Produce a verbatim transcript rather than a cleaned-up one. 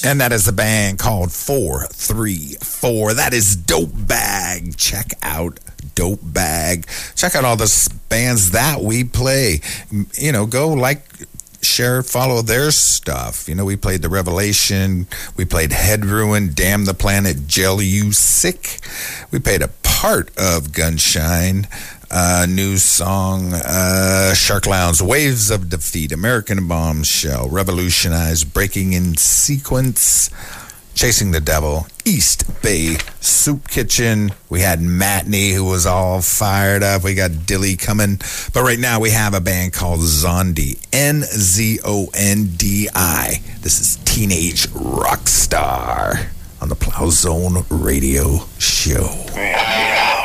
And that is the band called four three four. That is Dope Bag. Check out Dope Bag. Check out all the bands that we play. You know, go like, share, follow their stuff. You know, we played The Revelation. We played Head Ruin, Damn the Planet, Gel You Sick. We played a part of Gunshine. Uh, new song, uh, Shark Lounge, Waves of Defeat, American Bombshell, Revolutionize, Breaking in Sequence, Chasing the Devil, East Bay Soup Kitchen. We had Matney, who was all fired up. We got Dilly coming. But right now we have a band called Zondi, N Z O N D I. This is Teenage Rockstar on the Plow Zone Radio Show.